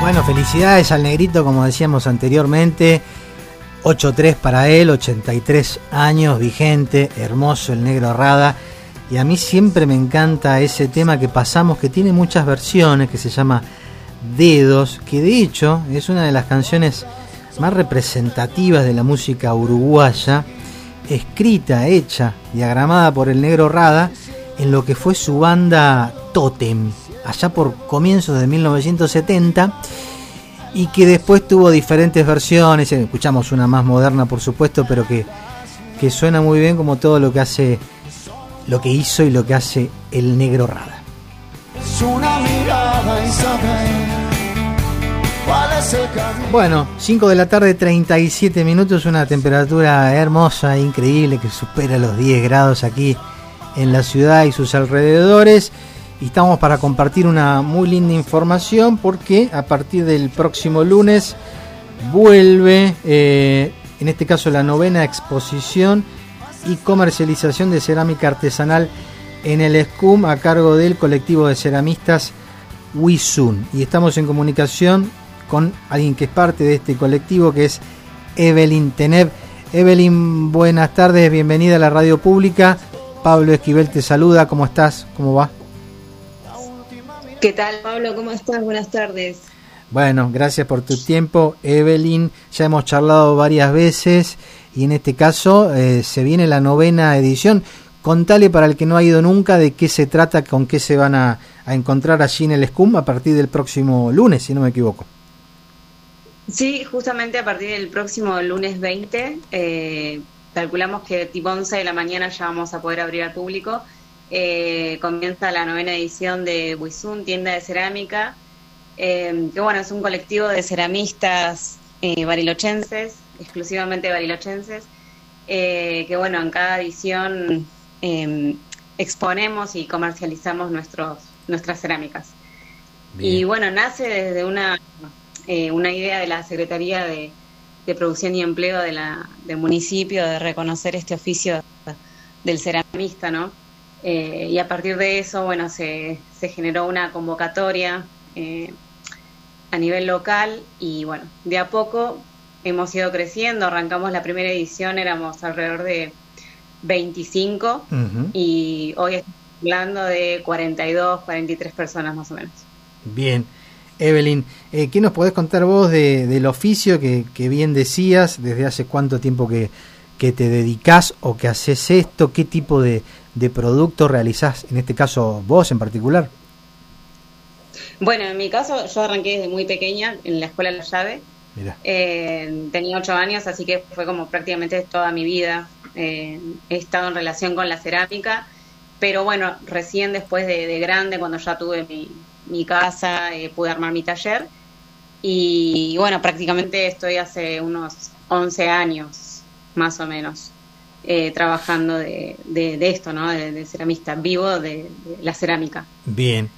Bueno, felicidades al negrito, como decíamos anteriormente. 8-3 para él, 83 años, vigente, hermoso el Negro Rada. Y a mí siempre me encanta ese tema que pasamos, que tiene muchas versiones, que se llama Dedos, que de hecho es una de las canciones más representativas de la música uruguaya, escrita, hecha, diagramada por el Negro Rada en lo que fue su banda Tótem, allá por comienzos de 1970, y que después tuvo diferentes versiones. Escuchamos una más moderna, por supuesto, pero que suena muy bien, como todo lo que hace, lo que hizo y lo que hace el Negro Rada. Es una mirada y saber cuál es el camino. Bueno, 5 de la tarde, 37 minutos, una temperatura hermosa, increíble, que supera los 10 grados aquí en la ciudad y sus alrededores. Y estamos para compartir una muy linda información, porque a partir del próximo lunes vuelve, en este caso, la 9ª exposición y comercialización de cerámica artesanal en el SCUM, a cargo del colectivo de ceramistas Wisun. Y estamos en comunicación con alguien que es parte de este colectivo, que es Evelyn Teneb. Evelyn, buenas tardes, bienvenida a la radio pública. Pablo Esquivel te saluda, ¿cómo estás? ¿Cómo va? ¿Qué tal, Pablo? ¿Cómo estás? Buenas tardes. Bueno, gracias por tu tiempo, Evelyn. Ya hemos charlado varias veces y en este caso se viene la 9ª edición. Contale, para el que no ha ido nunca, de qué se trata, con qué se van a encontrar allí en el SCUM a partir del próximo lunes, si no me equivoco. Sí, justamente a partir del próximo lunes 20, calculamos que tipo 11 de la mañana ya vamos a poder abrir al público. Comienza la 9ª edición de Wisun, tienda de cerámica, que bueno, es un colectivo de ceramistas barilochenses, exclusivamente barilochenses, que bueno, en cada edición exponemos y comercializamos nuestras cerámicas. Bien. Y bueno, nace desde una idea de la Secretaría de Producción y Empleo del municipio, de reconocer este oficio del ceramista, ¿no? Y a partir de eso, bueno, se generó una convocatoria a nivel local y bueno, de a poco hemos ido creciendo. Arrancamos la primera edición, éramos alrededor de 25 y hoy estamos hablando de 42, 43 personas más o menos. Bien. Evelyn, ¿qué nos podés contar vos del oficio que bien decías? ¿Desde hace cuánto tiempo que te dedicás o que haces esto? ¿Qué tipo de producto realizás, en este caso vos en particular? Bueno, en mi caso yo arranqué desde muy pequeña en la escuela La Llave. Tenía 8 años, así que fue como prácticamente toda mi vida. He estado en relación con la cerámica, pero bueno, recién después de grande, cuando ya tuve mi casa, pude armar mi taller y bueno, prácticamente estoy hace unos 11 años más o menos trabajando de esto, ¿no? De ceramista vivo de la cerámica. Bien,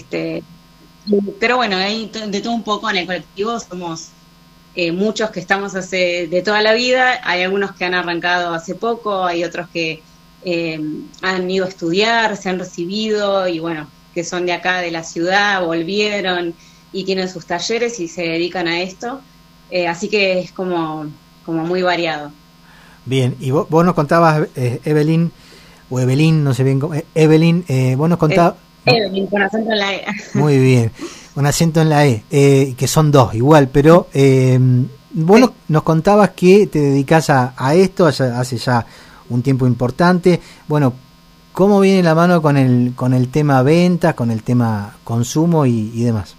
pero bueno, hay de todo un poco en el colectivo. Somos muchos que estamos de toda la vida. Hay algunos que han arrancado hace poco, hay otros que han ido a estudiar, se han recibido y bueno, que son de acá, de la ciudad, volvieron y tienen sus talleres y se dedican a esto. Así que es como muy variado. Bien, y vos nos contabas, Evelyn, o Evelyn, no sé bien cómo, Evelyn, vos nos contabas... Evelyn, con acento en la E. Muy bien, con acento en la E, que son dos igual, pero vos nos contabas que te dedicás a esto hace ya un tiempo importante. Bueno, ¿cómo viene la mano con el tema ventas, con el tema consumo y demás?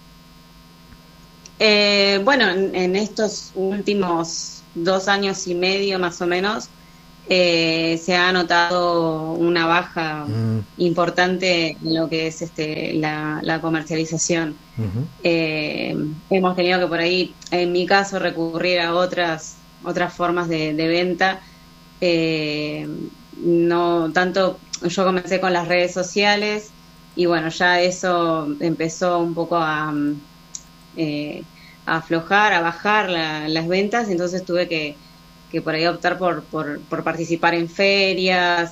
Bueno, en estos últimos 2 años y medio más o menos se ha notado una baja importante en lo que es la comercialización. Hemos tenido que por ahí, en mi caso, recurrir a otras formas de venta. No tanto, yo comencé con las redes sociales y bueno, ya eso empezó un poco a aflojar, a bajar las ventas, entonces tuve que por ahí optar por participar en ferias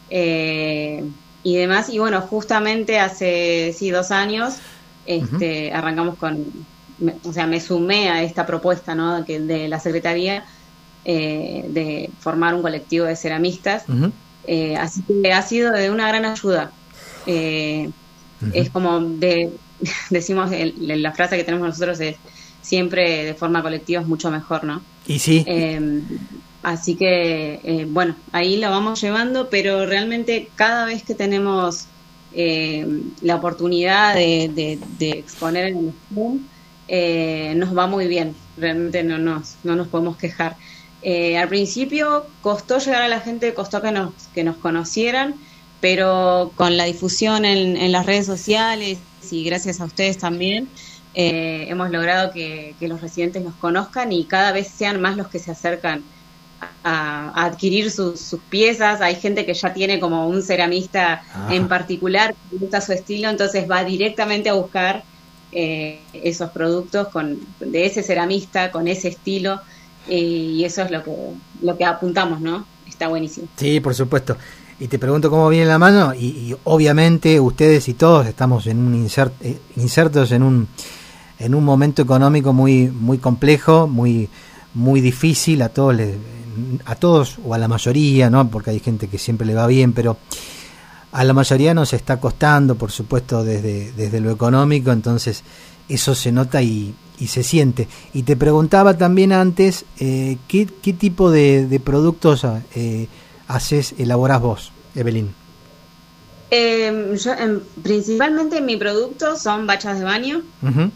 y demás. Y bueno, justamente hace 2 años arrancamos me sumé a esta propuesta, ¿no? De la Secretaría de formar un colectivo de ceramistas. Uh-huh. Así que ha sido de una gran ayuda. Uh-huh. Es como decimos, la frase que tenemos nosotros es siempre de forma colectiva es mucho mejor, ¿no? Y sí. Así que, bueno, ahí lo vamos llevando, pero realmente cada vez que tenemos la oportunidad de exponer en el STUM, nos va muy bien, realmente no nos podemos quejar. Al principio costó llegar a la gente, costó que nos conocieran, pero con la difusión en las redes sociales y gracias a ustedes también, hemos logrado que los residentes nos conozcan y cada vez sean más los que se acercan a adquirir sus piezas. Hay gente que ya tiene como un ceramista en particular que le gusta su estilo, entonces va directamente a buscar esos productos de ese ceramista con ese estilo, y eso es lo que apuntamos, ¿no? Está buenísimo. Sí, por supuesto. Y te pregunto cómo viene la mano, y obviamente ustedes y todos estamos insertos en un momento económico muy muy complejo, muy muy difícil, a todos o a la mayoría, ¿no? Porque hay gente que siempre le va bien, pero a la mayoría nos está costando, por supuesto, desde lo económico, entonces eso se nota y se siente. Y te preguntaba también antes, ¿qué tipo de productos elaborás vos, Evelyn? Yo, principalmente mi producto son bachas de baño. Uh-huh.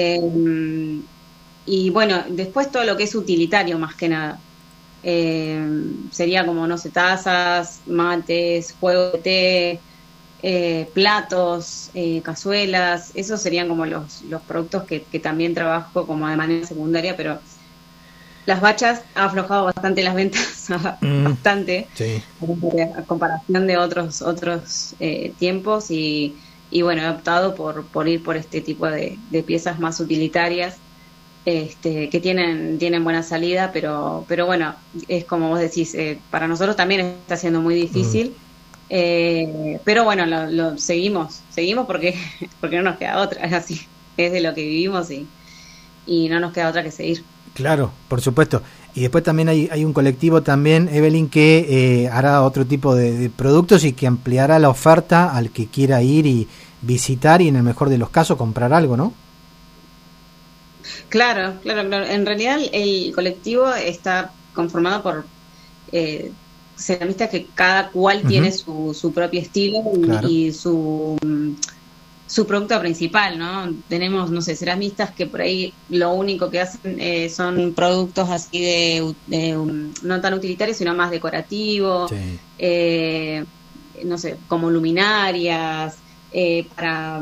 Y bueno, después todo lo que es utilitario más que nada. Sería como, no sé, tazas, mates, juegos de té, platos, cazuelas. Esos serían como los productos que también trabajo como de manera secundaria, pero las bachas ha aflojado bastante las ventas, bastante, sí, a comparación de otros tiempos, y bueno, he optado por ir por este tipo de piezas más utilitarias, que tienen buena salida, pero bueno, es como vos decís, para nosotros también está siendo muy difícil, pero bueno, lo seguimos porque no nos queda otra, es así, es de lo que vivimos y no nos queda otra que seguir. Claro, por supuesto. Y después también hay un colectivo también, Evelyn, que hará otro tipo de productos y que ampliará la oferta al que quiera ir y visitar y en el mejor de los casos comprar algo, ¿no? Claro. En realidad el colectivo está conformado por ceramistas que cada cual uh-huh. tiene su propio estilo claro. y su producto principal, ¿no? Tenemos, no sé, ceramistas que por ahí lo único que hacen son productos así no tan utilitarios, sino más decorativos, sí. No sé, como luminarias, para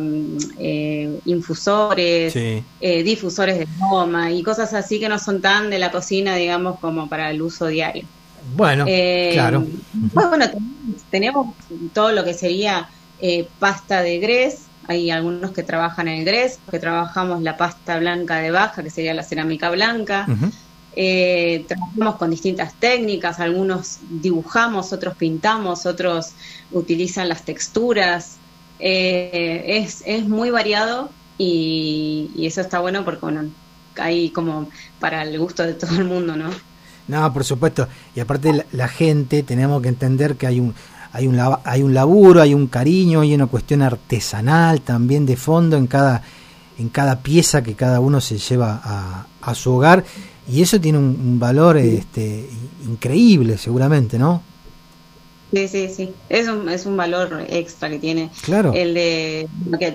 infusores, sí. Difusores de goma y cosas así que no son tan de la cocina, digamos, como para el uso diario. Bueno, claro. Pues bueno, tenemos todo lo que sería pasta de grés. Hay algunos que trabajan en el grés, que trabajamos la pasta blanca de Baja, que sería la cerámica blanca. Uh-huh. Trabajamos con distintas técnicas, algunos dibujamos, otros pintamos, otros utilizan las texturas. Es muy variado y eso está bueno porque bueno, hay como para el gusto de todo el mundo, ¿no? No, por supuesto. Y aparte la gente, tenemos que entender que hay un laburo, hay un cariño, hay una cuestión artesanal también de fondo en cada pieza que cada uno se lleva a su hogar, y eso tiene un valor increíble seguramente, ¿no? Sí. Es un valor extra que tiene. Claro. El de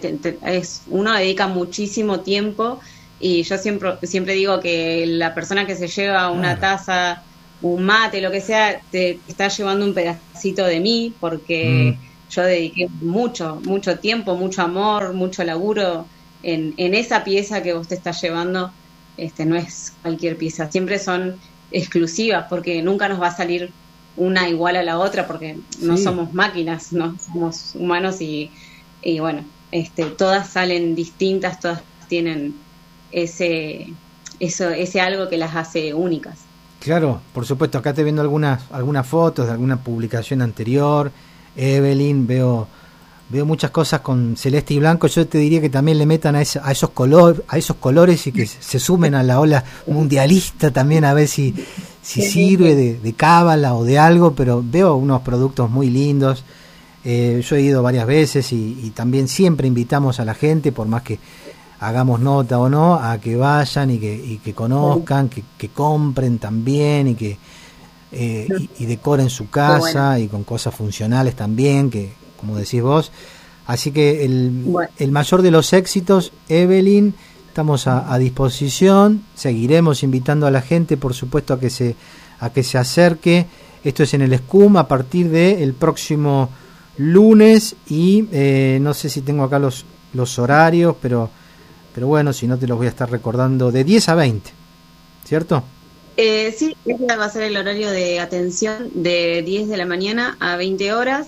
uno dedica muchísimo tiempo, y yo siempre digo que la persona que se lleva una taza, un mate, lo que sea, te está llevando un pedacito de mí, porque yo dediqué mucho tiempo, mucho amor, mucho laburo en esa pieza que vos te estás llevando. No es cualquier pieza, siempre son exclusivas, porque nunca nos va a salir una igual a la otra, porque no somos máquinas, no somos humanos, y bueno, todas salen distintas, todas tienen ese algo que las hace únicas. Claro, por supuesto. Acá te viendo algunas fotos de alguna publicación anterior, Evelyn, veo veo muchas cosas con celeste y blanco. Yo te diría que también le metan a esos colores y que se sumen a la ola mundialista también, a ver si sirve de cábala o de algo, pero veo unos productos muy lindos. Yo he ido varias veces y también siempre invitamos a la gente, por más que hagamos nota o no, a que vayan y que conozcan, que compren también y que y decoren su casa y con cosas funcionales también, que como decís vos. Así que el mayor de los éxitos, Evelyn, estamos a disposición. Seguiremos invitando a la gente, por supuesto, a que se acerque. Esto es en el SCUM a partir del próximo lunes y no sé si tengo acá los horarios, pero bueno, si no te los voy a estar recordando, de 10 a 20, ¿cierto? Sí, ese va a ser el horario de atención, de 10 de la mañana a 20 horas,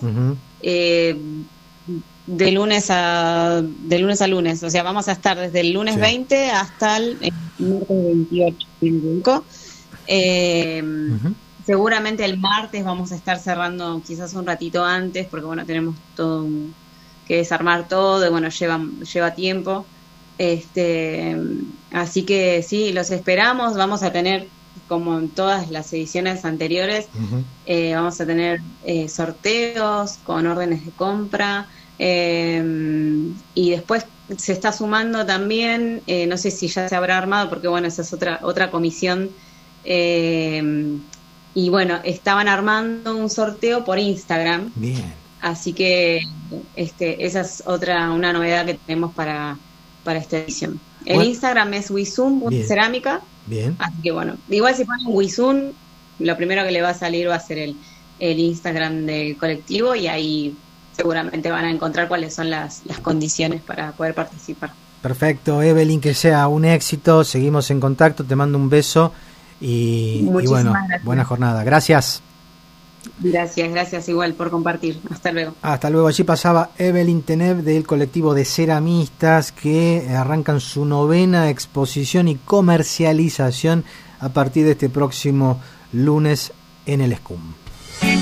de lunes a lunes. O sea, vamos a estar desde el lunes 20 hasta el martes 28. Seguramente el martes vamos a estar cerrando quizás un ratito antes, porque bueno, tenemos todo que desarmar todo, y bueno, lleva tiempo. Así que sí, los esperamos. Vamos a tener, como en todas las ediciones anteriores, vamos a tener sorteos con órdenes de compra, y después se está sumando también, no sé si ya se habrá armado, porque bueno, esa es otra comisión, y bueno, estaban armando un sorteo por Instagram. Bien. Así que esa es una novedad que tenemos para esta edición. El Instagram es wisum.cerámica. Bien. Así que bueno, igual si ponen Wisum, lo primero que le va a salir va a ser el Instagram del colectivo, y ahí seguramente van a encontrar cuáles son las condiciones para poder participar. Perfecto, Evelyn, que sea un éxito. Seguimos en contacto, te mando un beso y bueno, gracias. Buena jornada. Gracias. Gracias igual por compartir. Hasta luego. Hasta luego. Allí pasaba Evelyn Teneb del colectivo de ceramistas, que arrancan su 9ª exposición y comercialización a partir de este próximo lunes en el SCUM.